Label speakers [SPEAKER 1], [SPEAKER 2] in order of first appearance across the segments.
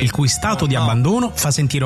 [SPEAKER 1] il cui stato di abbandono fa sentire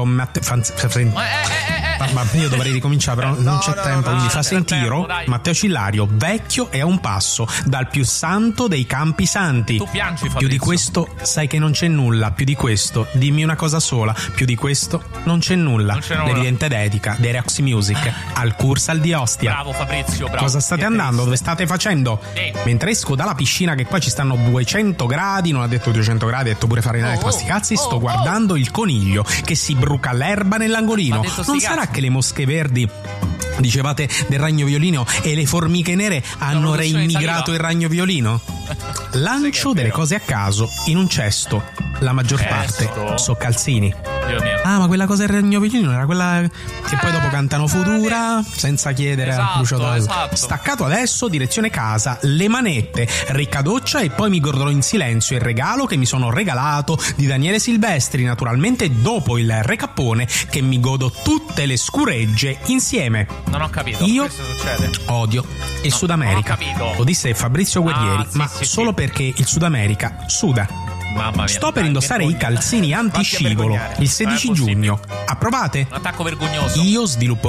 [SPEAKER 1] ma io dovrei ricominciare, però non c'è tempo, quindi fa sentire Matteo Cillario vecchio e a un passo dal più santo dei campi santi.
[SPEAKER 2] Tu piangi, Fabrizio.
[SPEAKER 1] Più di questo sai che non c'è nulla, più di questo dimmi una cosa sola, più di questo non c'è nulla. L'evidente dedica dei Roxy Music al Cursal di Ostia.
[SPEAKER 2] Bravo Fabrizio, bravo.
[SPEAKER 1] Cosa state andando? Dove state facendo? Mentre esco dalla piscina, che qua ci stanno 200 gradi, non ha detto 200 gradi, ha detto pure Fahrenheit, ma sti cazzi, sto guardando il coniglio che si bruca l'erba nell'angolino. Non sarà che le mosche verdi, dicevate, del ragno violino, e le formiche nere hanno reimmigrato il ragno violino? Lancio delle cose a caso in un cesto. La maggior parte so calzini. Ah, ma quella cosa del ragno violino era quella che poi dopo cantano Futura senza chiedere a Lucio.
[SPEAKER 2] Esatto.
[SPEAKER 1] Staccato adesso, direzione casa, le manette, ricca doccia e poi mi godrò in silenzio il regalo che mi sono regalato di Daniele Silvestri, naturalmente dopo il recappone che mi godo tutte le scuregge insieme.
[SPEAKER 2] Non ho capito.
[SPEAKER 1] Io
[SPEAKER 2] questo succede.
[SPEAKER 1] odio il Sud America.
[SPEAKER 2] Non ho capito.
[SPEAKER 1] Lo disse Fabrizio Guerrieri,
[SPEAKER 2] Sì,
[SPEAKER 1] ma
[SPEAKER 2] sì,
[SPEAKER 1] solo perché il Sud America suda.
[SPEAKER 2] Mamma mia.
[SPEAKER 1] Sto per indossare i calzini antiscivolo il 16 giugno. Approvate?
[SPEAKER 2] Un attacco vergognoso.
[SPEAKER 1] Io sviluppo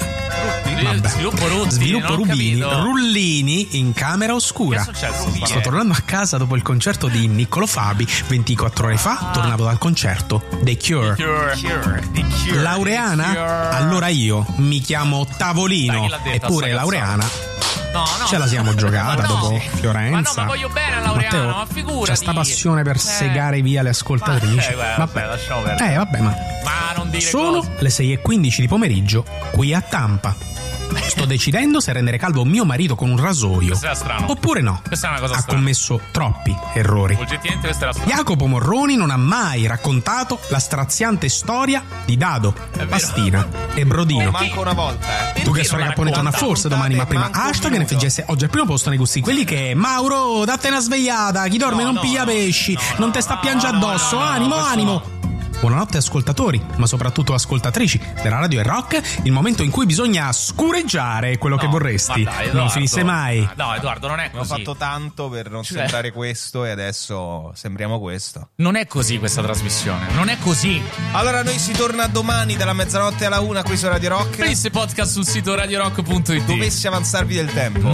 [SPEAKER 2] Sviluppo
[SPEAKER 1] rubini, rullini in camera oscura.
[SPEAKER 2] Che è successo?
[SPEAKER 1] Sto tornando a casa dopo il concerto di Niccolò Fabi 24 ore fa, tornato dal concerto The Cure. Laureana? Allora io mi chiamo Tavolino. Eppure Laureana ce la siamo giocata dopo Fiorenza.
[SPEAKER 2] Ma no, ma voglio bene a Laureano,
[SPEAKER 1] Matteo,
[SPEAKER 2] ma figurati.
[SPEAKER 1] c'è sta passione per segare via le ascoltatrici.
[SPEAKER 2] Vabbè, lasciamo perdere.
[SPEAKER 1] Vabbè, ma
[SPEAKER 2] non dire
[SPEAKER 1] sono
[SPEAKER 2] cose.
[SPEAKER 1] le 6:15 di pomeriggio qui a Tampa. Sto decidendo se rendere calvo mio marito con un rasoio.
[SPEAKER 2] Questo era strano.
[SPEAKER 1] Oppure no.
[SPEAKER 2] Questa è una cosa
[SPEAKER 1] ha
[SPEAKER 2] strana.
[SPEAKER 1] commesso troppi errori.
[SPEAKER 2] Oggettivamente questo era strano.
[SPEAKER 1] Jacopo Morroni non ha mai raccontato la straziante storia di Dado, Pastina e Brodino.
[SPEAKER 3] Manco una volta,
[SPEAKER 1] Tu che storia apponente una forse domani, ma prima hashtag NFGS oggi al primo posto nei gusti. Quelli che Mauro, datte una svegliata, chi dorme non piglia pesci, non te sta a piangere addosso, animo. Buonanotte ascoltatori, ma soprattutto ascoltatrici della Radio e Rock, il momento in cui bisogna scureggiare quello che vorresti.
[SPEAKER 2] Ma dai, Edoardo,
[SPEAKER 1] non finisse mai.
[SPEAKER 2] No, Edoardo, non è
[SPEAKER 3] Ho
[SPEAKER 2] così.
[SPEAKER 3] fatto tanto per non sembrare questo e adesso sembriamo questo.
[SPEAKER 2] Non è così questa trasmissione. Non è così.
[SPEAKER 3] Allora noi si torna domani dalla mezzanotte alla 1 qui su Radio Rock.
[SPEAKER 2] Questo podcast sul sito radiorock.it.
[SPEAKER 3] Dovessi avanzarvi del tempo.